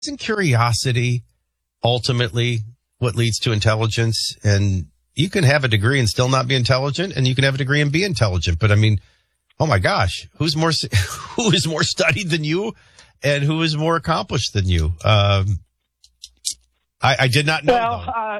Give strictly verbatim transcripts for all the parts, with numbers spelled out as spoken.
isn't curiosity ultimately what leads to intelligence? And you can have a degree and still not be intelligent, and you can have a degree and be intelligent. But I mean, oh my gosh, who's more, who is more studied than you and who is more accomplished than you? Um, I, I did not know. Well, uh,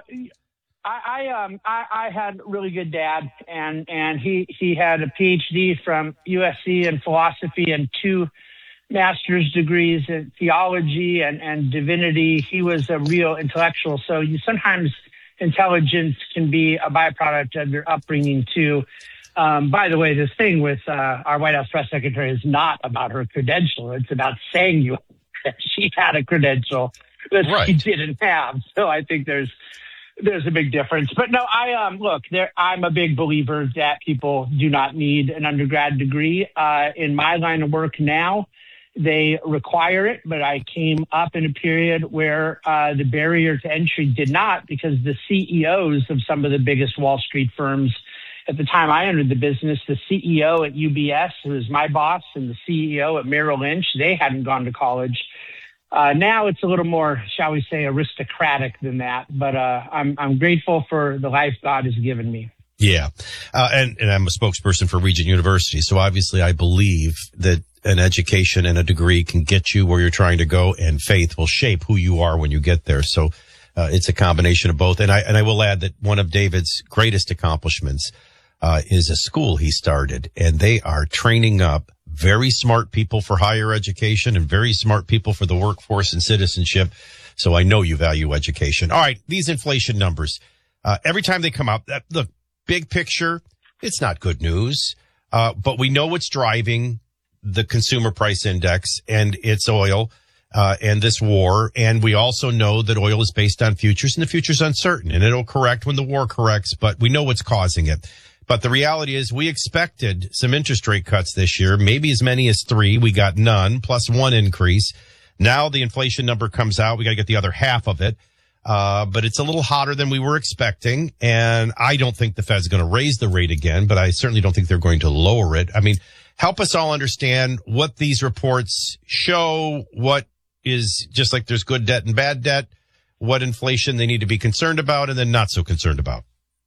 I, I, um, I, I had a really good dad, and, and he, he had a P H D from U S C in philosophy and two master's degrees in theology and, and divinity. He was a real intellectual. So you sometimes intelligence can be a byproduct of your upbringing too. Um, by the way, this thing with uh, our White House press secretary is not about her credential. It's about saying you that she had a credential that right. she didn't have. So I think there's there's a big difference. But no, I um look, there. I'm a big believer that people do not need an undergrad degree. Uh, in my line of work now, they require it, but I came up in a period where uh, the barrier to entry did not, because the C E Os of some of the biggest Wall Street firms at the time I entered the business, the C E O at U B S, who was my boss, and the C E O at Merrill Lynch, they hadn't gone to college. Uh, now it's a little more, shall we say, aristocratic than that. But uh, I'm I'm grateful for the life God has given me. Yeah, uh, and, and I'm a spokesperson for Regent University, so obviously I believe that an education and a degree can get you where you're trying to go, and faith will shape who you are when you get there. So uh, it's a combination of both. And I and I will add that one of David's greatest accomplishments uh, is a school he started, and they are training up very smart people for higher education and very smart people for the workforce and citizenship. So I know you value education. All right, these inflation numbers, uh, every time they come out, that, look, big picture, it's not good news, uh, but we know what's driving the consumer price index, and it's oil, uh, and this war. And we also know that oil is based on futures, and the future's uncertain, and it'll correct when the war corrects, but we know what's causing it. But the reality is we expected some interest rate cuts this year, maybe as many as three. We got none, plus one increase. Now the inflation number comes out. We got to get the other half of it. Uh, but it's a little hotter than we were expecting. And I don't think the Fed's going to raise the rate again, but I certainly don't think they're going to lower it. I mean, help us all understand what these reports show, what is, just like there's good debt and bad debt, what inflation they need to be concerned about and then not so concerned about.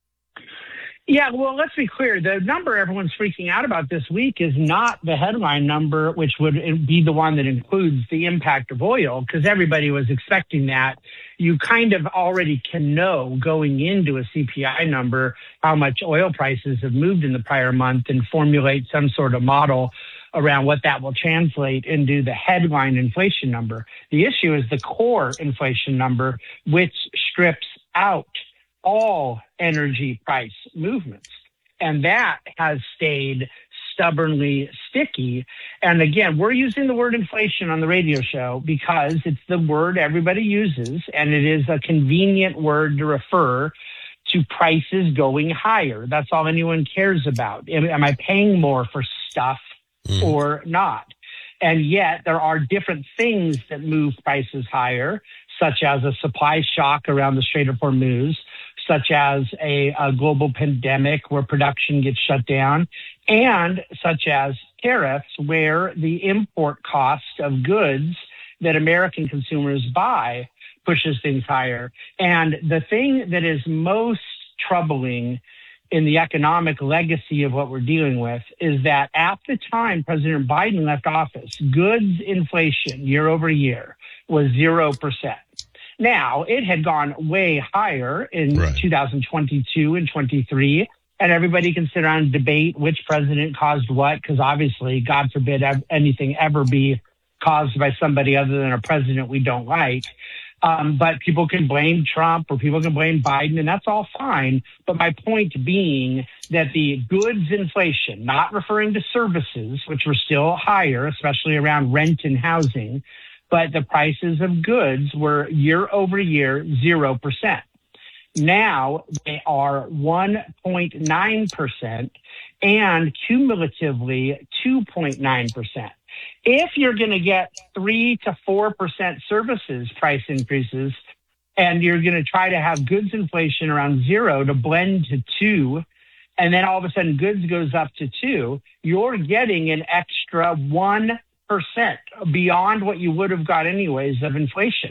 Yeah, well, let's be clear. The number everyone's freaking out about this week is not the headline number, which would be the one that includes the impact of oil, because everybody was expecting that. You kind of already can know going into a C P I number how much oil prices have moved in the prior month and formulate some sort of model around what that will translate into the headline inflation number. The issue is the core inflation number, which strips out all energy price movements. And that has stayed stubbornly sticky. And again, we're using the word inflation on the radio show because it's the word everybody uses, and it is a convenient word to refer to prices going higher. That's all anyone cares about. Am, am I paying more for stuff mm. or not? And yet there are different things that move prices higher, such as a supply shock around the Strait of Hormuz, such as a, a global pandemic where production gets shut down, and such as tariffs where the import cost of goods that American consumers buy pushes things higher. And the thing that is most troubling in the economic legacy of what we're dealing with is that at the time President Biden left office, goods inflation year over year was zero percent. Now, it had gone way higher in right. two thousand twenty-two and twenty-three, and everybody can sit around and debate which president caused what, because obviously, God forbid anything ever be caused by somebody other than a president we don't like. Um, but people can blame Trump or people can blame Biden, and that's all fine. But my point being that the goods inflation, not referring to services, which were still higher, especially around rent and housing, but the prices of goods were year over year, zero percent. Now they are one point nine percent and cumulatively two point nine percent. If you're going to get three to four percent services price increases, and you're going to try to have goods inflation around zero to blend to two, and then all of a sudden goods goes up to two, you're getting an extra one percent beyond what you would have got anyways of inflation.